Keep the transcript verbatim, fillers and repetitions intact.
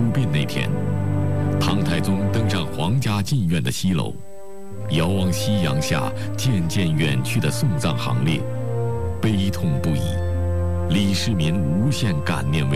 出殡那天，唐太宗登上皇家禁苑的西楼，遥望夕阳下渐渐远去的送葬行列，悲痛不已。李世民无限感念为